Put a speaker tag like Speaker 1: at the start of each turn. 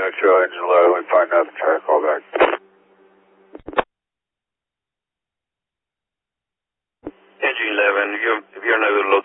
Speaker 1: Charlie Engine 11, find out the track, call back. Engine 11, if you're not going to